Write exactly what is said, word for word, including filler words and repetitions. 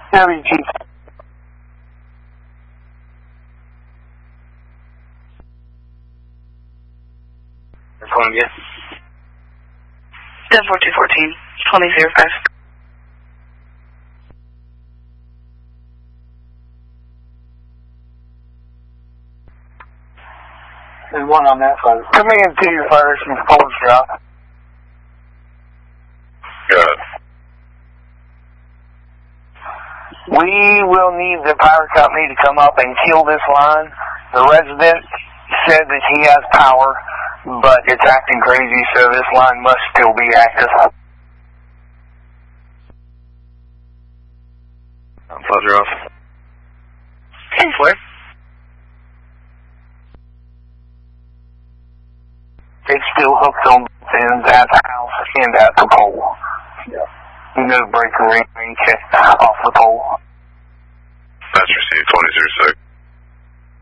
W, Chief. That's one again. ten four two fourteen, twenty zero five. There's one on that side. Come in to your fire some cold drop. Good. We will need the power company to come up and kill this line. The resident said that he has power, but it's acting crazy, so this line must still be active. I'm Fuzzer off. ten four. It's still hooked on ends at the house and at the pole. Yeah. No breaker ring check off the pole. That's received twenty zero six.